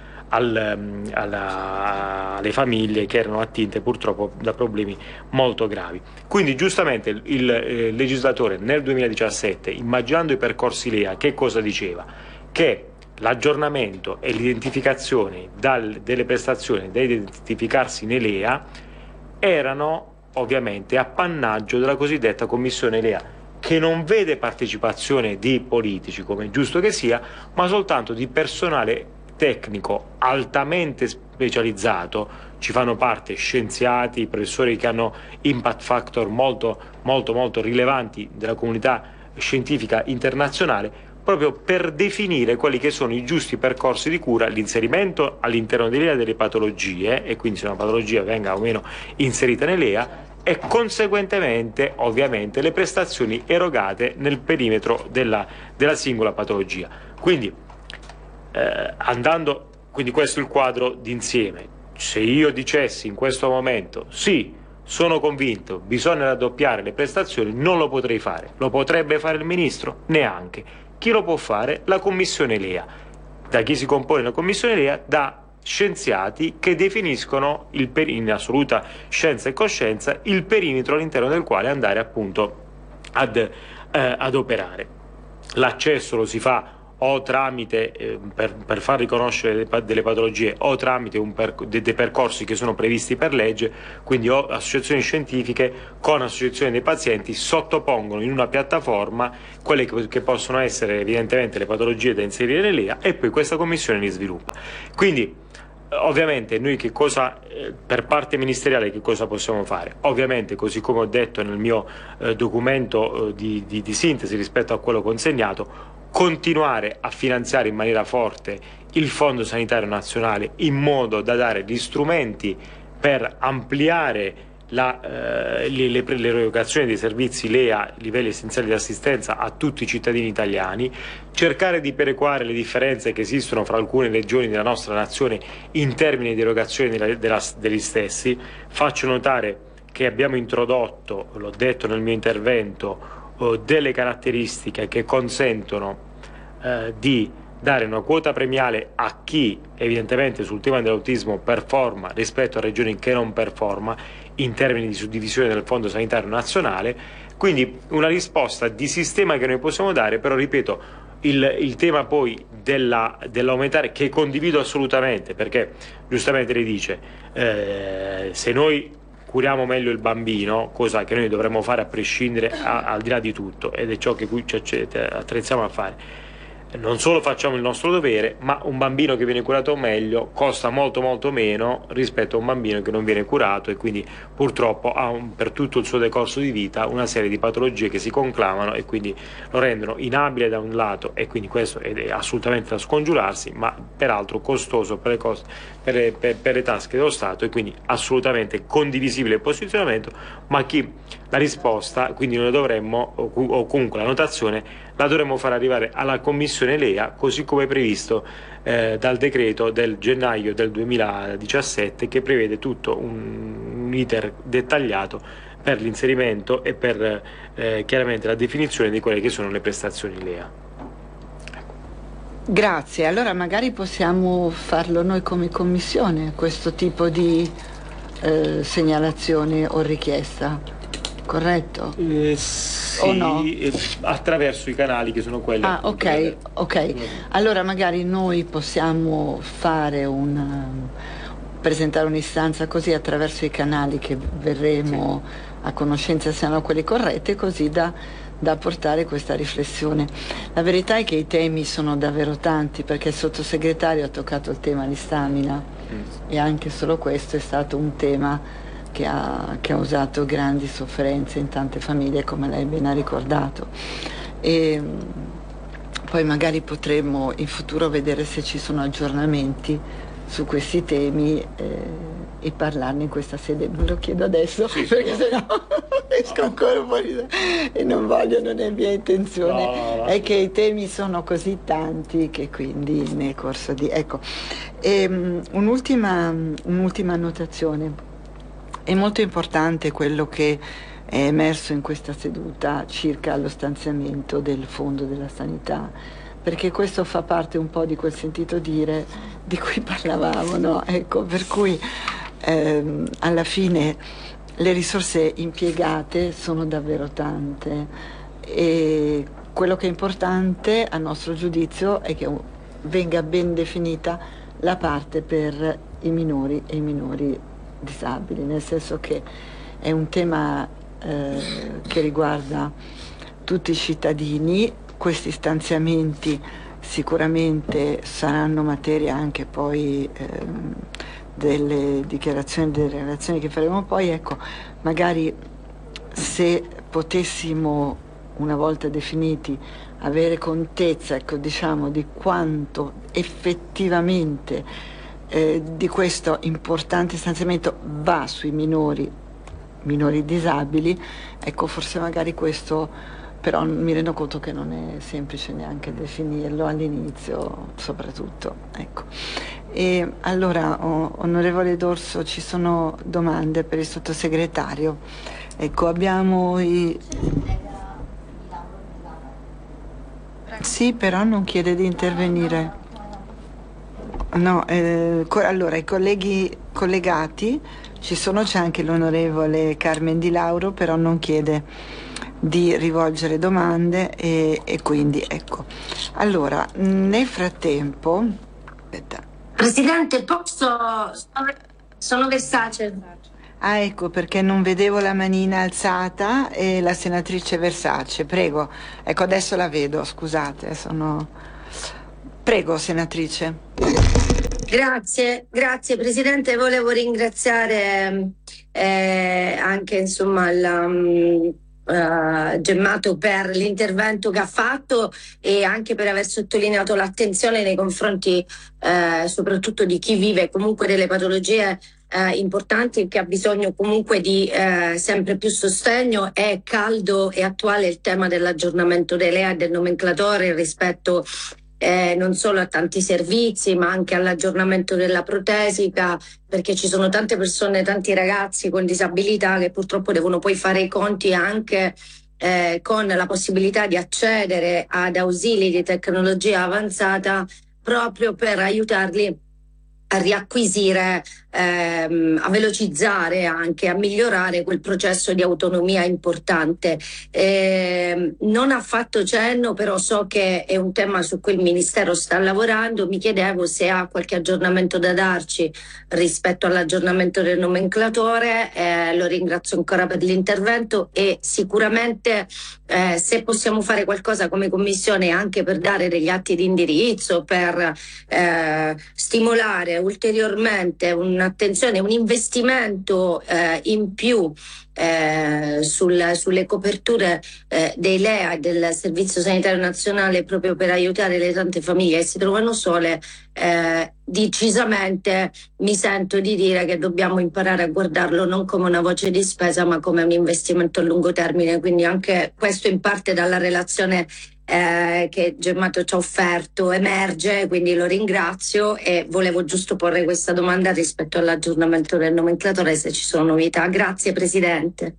alle famiglie che erano attinte purtroppo da problemi molto gravi. Quindi giustamente il legislatore nel 2017, immaginando i percorsi LEA, che cosa diceva? Che l'aggiornamento e l'identificazione delle prestazioni da identificarsi nei LEA erano ovviamente appannaggio della cosiddetta commissione LEA, che non vede partecipazione di politici, come è giusto che sia, ma soltanto di personale tecnico altamente specializzato. Ci fanno parte scienziati, professori che hanno impact factor molto rilevanti della comunità scientifica internazionale, proprio per definire quelli che sono i giusti percorsi di cura, l'inserimento all'interno dell'EA delle patologie, e quindi se una patologia venga o meno inserita nell'EA, e conseguentemente ovviamente le prestazioni erogate nel perimetro della singola patologia. Quindi quindi questo è il quadro d'insieme. Se io dicessi in questo momento sì, sono convinto, bisogna raddoppiare le prestazioni, non lo potrei fare. Lo potrebbe fare il Ministro? Neanche. Chi lo può fare? La Commissione Lea. Da chi si compone la Commissione Lea? Da scienziati che definiscono in assoluta scienza e coscienza il perimetro all'interno del quale andare appunto ad operare. L'accesso lo si fa o tramite, per far riconoscere delle patologie, o tramite dei percorsi che sono previsti per legge, quindi o associazioni scientifiche con associazioni dei pazienti sottopongono in una piattaforma quelle che possono essere evidentemente le patologie da inserire nell'EA, e poi questa commissione li sviluppa. Quindi ovviamente noi per parte ministeriale che cosa possiamo fare? Ovviamente, così come ho detto nel mio documento di sintesi rispetto a quello consegnato, continuare a finanziare in maniera forte il Fondo Sanitario Nazionale in modo da dare gli strumenti per ampliare l'erogazione dei servizi LEA, livelli essenziali di assistenza, a tutti i cittadini italiani, cercare di perequare le differenze che esistono fra alcune regioni della nostra nazione in termini di erogazione degli stessi. Faccio notare che abbiamo introdotto, l'ho detto nel mio intervento, delle caratteristiche che consentono di dare una quota premiale a chi evidentemente sul tema dell'autismo performa rispetto a regioni che non performa in termini di suddivisione del Fondo Sanitario Nazionale. Quindi una risposta di sistema che noi possiamo dare, però ripeto, il tema poi dell'aumentare, che condivido assolutamente, perché giustamente lei dice se noi curiamo meglio il bambino, cosa che noi dovremmo fare a prescindere, al di là di tutto, ed è ciò che ci attrezziamo a fare. Non solo facciamo il nostro dovere, ma un bambino che viene curato meglio costa molto molto meno rispetto a un bambino che non viene curato, e quindi purtroppo ha per tutto il suo decorso di vita una serie di patologie che si conclamano e quindi lo rendono inabile da un lato, e quindi questo è assolutamente da scongiurarsi, ma peraltro costoso per le tasche dello Stato, e quindi assolutamente condivisibile il posizionamento, ma la risposta, quindi noi dovremmo, o comunque la notazione, la dovremmo far arrivare alla Commissione Lea, così come previsto dal decreto del gennaio del 2017, che prevede tutto un iter dettagliato per l'inserimento e per chiaramente la definizione di quelle che sono le prestazioni Lea. Grazie, allora magari possiamo farlo noi come Commissione, questo tipo di segnalazione o richiesta. Corretto? Sì, o no? Attraverso i canali che sono quelli. Ok. Allora magari noi possiamo presentare un'istanza così, attraverso i canali che verremo a conoscenza siano quelli corretti, così da portare questa riflessione. La verità è che i temi sono davvero tanti, perché il sottosegretario ha toccato il tema di stamina e anche solo questo è stato un tema che ha causato grandi sofferenze in tante famiglie, come lei ben ha ricordato. E poi magari potremo in futuro vedere se ci sono aggiornamenti su questi temi e parlarne in questa sede. Non lo chiedo adesso, perché sennò esco ancora fuori e non voglio, non è mia intenzione. No. È che i temi sono così tanti che quindi nel corso di... Ecco, un'ultima annotazione. È molto importante quello che è emerso in questa seduta circa lo stanziamento del Fondo della Sanità, perché questo fa parte un po' di quel sentito dire di cui parlavamo, no? Ecco, per cui alla fine le risorse impiegate sono davvero tante, e quello che è importante a nostro giudizio è che venga ben definita la parte per i minori e i minori disabili, nel senso che è un tema che riguarda tutti i cittadini. Questi stanziamenti sicuramente saranno materia anche poi delle dichiarazioni, delle relazioni che faremo poi. Ecco, magari se potessimo, una volta definiti, avere contezza, ecco, diciamo, di quanto effettivamente di questo importante stanziamento va sui minori disabili, ecco, forse magari questo però mi rendo conto che non è semplice neanche definirlo all'inizio, soprattutto. Ecco. E allora, onorevole D'Orso, ci sono domande per il sottosegretario. Ecco, abbiamo Sì, però non chiede di intervenire. No, allora i collegati ci sono, c'è anche l'onorevole Carmen Di Lauro, però non chiede di rivolgere domande e quindi ecco. Allora, nel frattempo, aspetta. Presidente, sono Versace. Ah, ecco, perché non vedevo la manina alzata e la senatrice Versace, prego. Ecco, adesso la vedo, scusate, Prego, senatrice. Grazie Presidente, volevo ringraziare anche insomma Gemmato per l'intervento che ha fatto e anche per aver sottolineato l'attenzione nei confronti soprattutto di chi vive comunque delle patologie importanti e che ha bisogno comunque di sempre più sostegno. È caldo e attuale il tema dell'aggiornamento dei LEA e del nomenclatore rispetto non solo a tanti servizi ma anche all'aggiornamento della protesica, perché ci sono tante persone, tanti ragazzi con disabilità che purtroppo devono poi fare i conti anche con la possibilità di accedere ad ausili di tecnologia avanzata proprio per aiutarli a riacquisire, a velocizzare anche, a migliorare quel processo di autonomia importante. Non ha fatto cenno, però so che è un tema su cui il Ministero sta lavorando. Mi chiedevo se ha qualche aggiornamento da darci rispetto all'aggiornamento del nomenclatore. Lo ringrazio ancora per l'intervento e sicuramente se possiamo fare qualcosa come Commissione anche per dare degli atti di indirizzo, per stimolare ulteriormente un'attenzione, un investimento in più sulle coperture dei LEA e del Servizio Sanitario Nazionale, proprio per aiutare le tante famiglie che si trovano sole, decisamente mi sento di dire che dobbiamo imparare a guardarlo non come una voce di spesa ma come un investimento a lungo termine, quindi anche questo in parte dalla relazione che Gemmato ci ha offerto emerge, quindi lo ringrazio e volevo giusto porre questa domanda rispetto all'aggiornamento del nomenclatore, se ci sono novità. Grazie Presidente.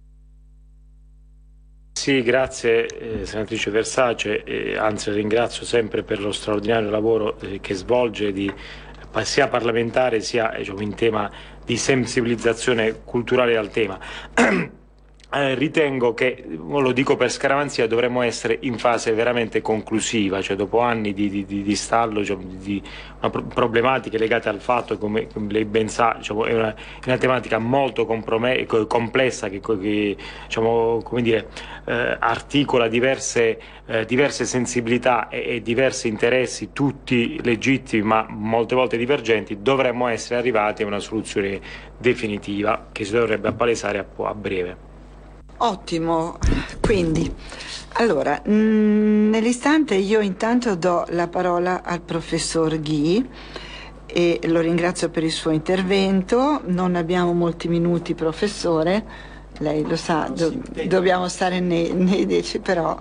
Sì, grazie senatrice Versace, anzi la ringrazio sempre per lo straordinario lavoro che svolge sia parlamentare sia in tema di sensibilizzazione culturale al tema. Ritengo che, lo dico per scaramanzia, dovremmo essere in fase veramente conclusiva, cioè dopo anni di stallo, di problematiche legate al fatto che, come lei ben sa, è una tematica molto complessa che come dire, articola diverse sensibilità e diversi interessi, tutti legittimi ma molte volte divergenti. Dovremmo essere arrivati a una soluzione definitiva che si dovrebbe appalesare a breve. Ottimo, quindi allora nell'istante io intanto do la parola al professor Ghi e lo ringrazio per il suo intervento. Non abbiamo molti minuti, professore, lei lo sa, dobbiamo stare nei 10, però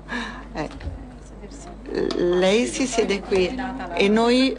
lei si siede qui e noi...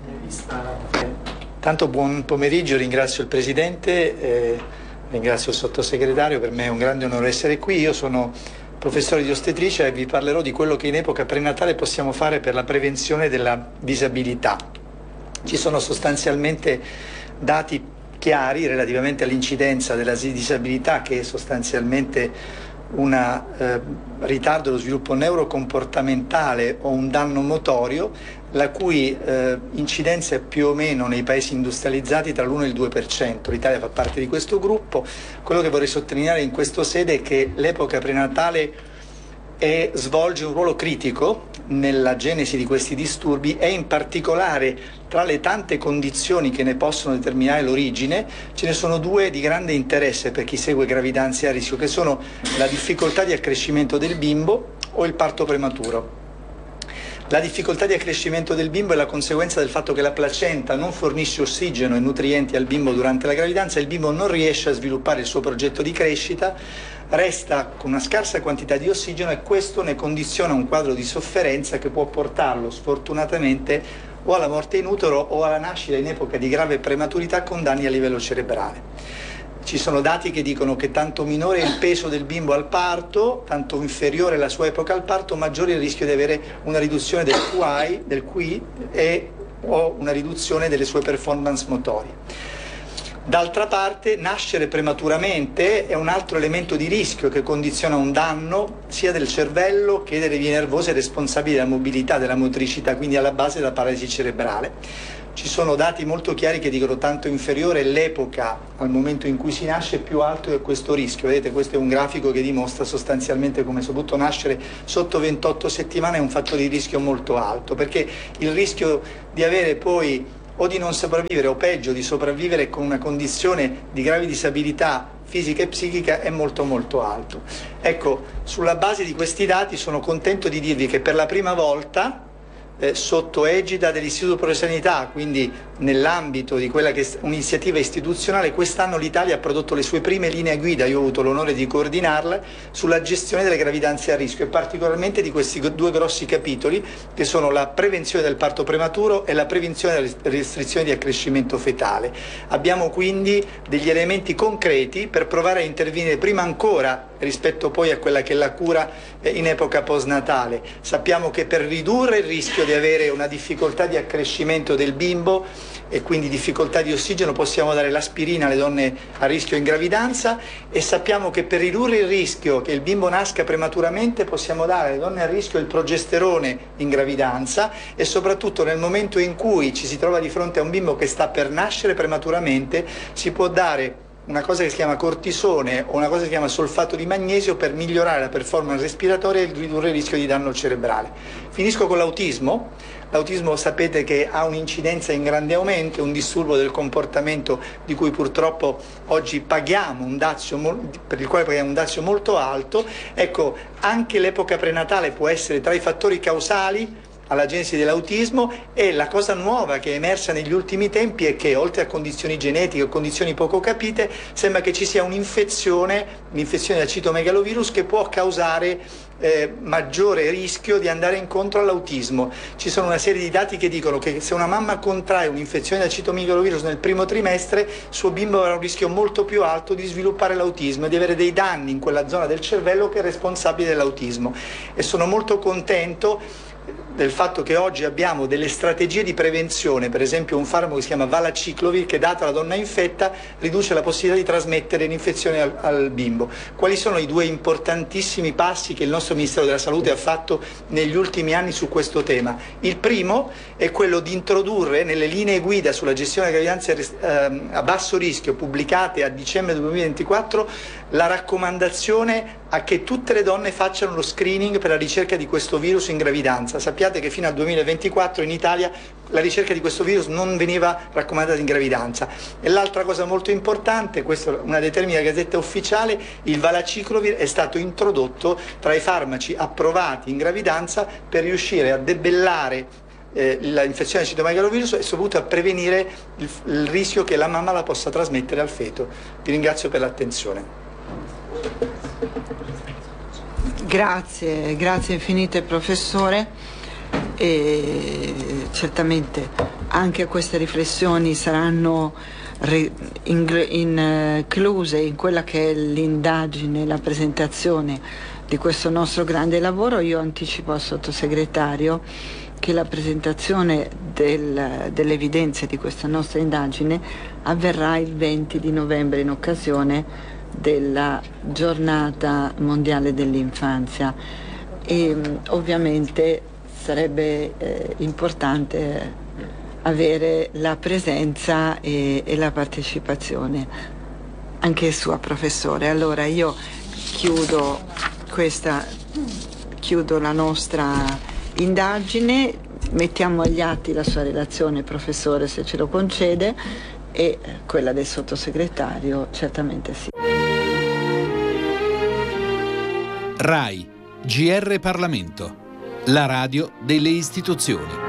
Tanto buon pomeriggio, ringrazio il Presidente, ringrazio il sottosegretario, per me è un grande onore essere qui. Io sono professore di ostetricia e vi parlerò di quello che in epoca prenatale possiamo fare per la prevenzione della disabilità. Ci sono sostanzialmente dati chiari relativamente all'incidenza della disabilità, che è sostanzialmente un ritardo dello sviluppo neurocomportamentale o un danno motorio, la cui incidenza è più o meno nei paesi industrializzati tra l'1 e il 2%. L'Italia fa parte di questo gruppo. Quello che vorrei sottolineare in questa sede è che l'epoca prenatale svolge un ruolo critico nella genesi di questi disturbi e in particolare tra le tante condizioni che ne possono determinare l'origine ce ne sono due di grande interesse per chi segue gravidanze a rischio, che sono la difficoltà di accrescimento del bimbo o il parto prematuro. La difficoltà di accrescimento del bimbo è la conseguenza del fatto che la placenta non fornisce ossigeno e nutrienti al bimbo durante la gravidanza e il bimbo non riesce a sviluppare il suo progetto di crescita, resta con una scarsa quantità di ossigeno e questo ne condiziona un quadro di sofferenza che può portarlo sfortunatamente o alla morte in utero o alla nascita in epoca di grave prematurità con danni a livello cerebrale. Ci sono dati che dicono che tanto minore è il peso del bimbo al parto, tanto inferiore la sua epoca al parto, maggiore è il rischio di avere una riduzione del QI o una riduzione delle sue performance motorie. D'altra parte, nascere prematuramente è un altro elemento di rischio che condiziona un danno sia del cervello che delle vie nervose responsabili della mobilità, della motricità, quindi alla base della paralisi cerebrale. Ci sono dati molto chiari che dicono tanto inferiore l'epoca al momento in cui si nasce, più alto è questo rischio. Vedete, questo è un grafico che dimostra sostanzialmente come soprattutto nascere sotto 28 settimane è un fattore di rischio molto alto, perché il rischio di avere poi o di non sopravvivere o peggio di sopravvivere con una condizione di grave disabilità fisica e psichica è molto molto alto. Ecco, sulla base di questi dati sono contento di dirvi che per la prima volta sotto egida dell'Istituto Pro Sanità, quindi nell'ambito di quella che è un'iniziativa istituzionale, quest'anno l'Italia ha prodotto le sue prime linee guida, io ho avuto l'onore di coordinarle, sulla gestione delle gravidanze a rischio e particolarmente di questi due grossi capitoli che sono la prevenzione del parto prematuro e la prevenzione delle restrizioni di accrescimento fetale. Abbiamo quindi degli elementi concreti per provare a intervenire prima ancora rispetto poi a quella che è la cura in epoca postnatale. Sappiamo che per ridurre il rischio di avere una difficoltà di accrescimento del bimbo e quindi difficoltà di ossigeno possiamo dare l'aspirina alle donne a rischio in gravidanza e sappiamo che per ridurre il rischio che il bimbo nasca prematuramente possiamo dare alle donne a rischio il progesterone in gravidanza e soprattutto nel momento in cui ci si trova di fronte a un bimbo che sta per nascere prematuramente si può dare una cosa che si chiama cortisone o una cosa che si chiama solfato di magnesio per migliorare la performance respiratoria e ridurre il rischio di danno cerebrale. Finisco con l'autismo. L'autismo sapete che ha un'incidenza in grande aumento, un disturbo del comportamento di cui purtroppo oggi paghiamo un dazio per il quale paghiamo un dazio molto alto. Ecco, anche l'epoca prenatale può essere tra i fattori causali alla genesi dell'autismo e la cosa nuova che è emersa negli ultimi tempi è che oltre a condizioni genetiche o condizioni poco capite sembra che ci sia un'infezione da citomegalovirus che può causare maggiore rischio di andare incontro all'autismo. Ci sono una serie di dati che dicono che se una mamma contrae un'infezione da citomegalovirus nel primo trimestre suo bimbo avrà un rischio molto più alto di sviluppare l'autismo e di avere dei danni in quella zona del cervello che è responsabile dell'autismo e sono molto contento del fatto che oggi abbiamo delle strategie di prevenzione, per esempio un farmaco che si chiama Valaciclovir che data alla donna infetta riduce la possibilità di trasmettere l'infezione al bimbo. Quali sono i due importantissimi passi che il nostro Ministero della Salute ha fatto negli ultimi anni su questo tema? Il primo è quello di introdurre nelle linee guida sulla gestione delle gravidanze a basso rischio pubblicate a dicembre 2024 la raccomandazione a che tutte le donne facciano lo screening per la ricerca di questo virus in gravidanza. Sappiate che fino al 2024 in Italia la ricerca di questo virus non veniva raccomandata in gravidanza. E l'altra cosa molto importante, questa è una determinata Gazzetta Ufficiale, il Valaciclovir è stato introdotto tra i farmaci approvati in gravidanza per riuscire a debellare l'infezione da citomegalovirus e soprattutto a prevenire il rischio che la mamma la possa trasmettere al feto. Vi ringrazio per l'attenzione. Grazie infinite professore e certamente anche queste riflessioni saranno incluse in quella che è l'indagine, la presentazione di questo nostro grande lavoro. Io anticipo al sottosegretario che la presentazione delle evidenze di questa nostra indagine avverrà il 20 di novembre in occasione della giornata mondiale dell'infanzia e ovviamente sarebbe importante avere la presenza e la partecipazione anche sua, professore. Allora io chiudo la nostra indagine, mettiamo agli atti la sua relazione, professore, se ce lo concede, e quella del sottosegretario certamente sì. RAI, GR Parlamento, la radio delle istituzioni.